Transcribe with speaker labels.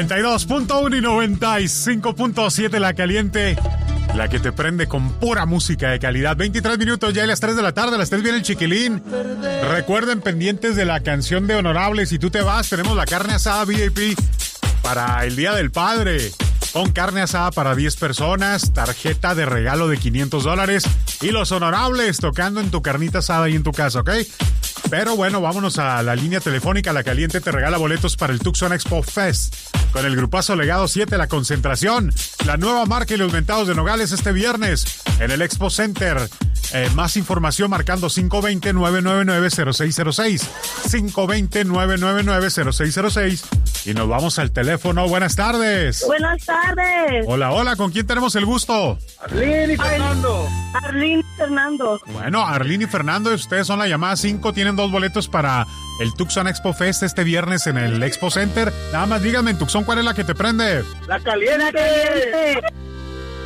Speaker 1: 92.1 y 95.7 La Caliente, la que te prende con pura música de calidad. 23 minutos ya a las 3 de la tarde, a las 3 viene el chiquilín. Recuerden, pendientes de la canción de Honorables, si tú te vas, tenemos la carne asada VIP para el Día del Padre, con carne asada para 10 personas, tarjeta de regalo de $500 y los Honorables tocando en tu carnita asada y en tu casa, ¿ok? Pero bueno, vámonos a la línea telefónica. La Caliente te regala boletos para el Tucson Expo Fest con el grupazo Legado 7, La Concentración, la nueva marca y los mentados de Nogales este viernes en el Expo Center. Más información marcando 520-999-0606. 520-999-0606. Y nos vamos al teléfono. Buenas tardes.
Speaker 2: Buenas tardes.
Speaker 1: Hola, hola. ¿Con quién tenemos el gusto?
Speaker 3: Arlene y Fernando.
Speaker 2: Arlene y Fernando.
Speaker 1: Bueno, Arlene y Fernando, ustedes son la llamada 5. Tienen 2 boletos para el Tucson Expo Fest este viernes en el Expo Center. Nada más díganme, en Tucson, ¿cuál es la que te prende?
Speaker 3: La Caliente.
Speaker 2: La Caliente.